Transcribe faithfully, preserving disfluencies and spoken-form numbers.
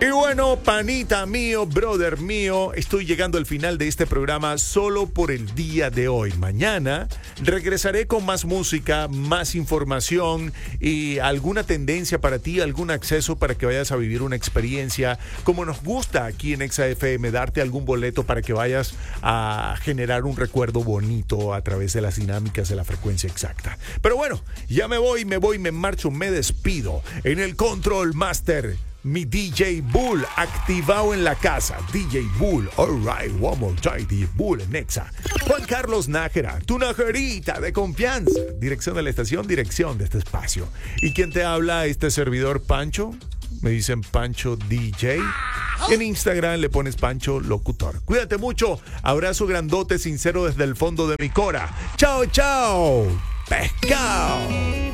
Y bueno, panita mío, brother mío, estoy llegando al final de este programa solo por el día de hoy. Mañana regresaré con más música, más información y alguna tendencia para ti, algún acceso para que vayas a vivir una experiencia como nos gusta aquí en Exa F M, darte algún boleto para que vayas a generar un recuerdo bonito a través de las dinámicas de la frecuencia exacta. Pero bueno, ya me voy, me voy, me marcho, me despido. En el Control Master, mi D J Bull activado en la casa. D J Bull, alright, one more time, D J Bull en Exa. Juan Carlos Nájera, tu najerita de confianza. Dirección de la estación, dirección de este espacio. ¿Y quién te habla? Este servidor Pancho. Me dicen Pancho D J. En Instagram le pones Pancho Locutor. Cuídate mucho. Abrazo grandote, sincero desde el fondo de mi cora. Chao, chao. Pescado.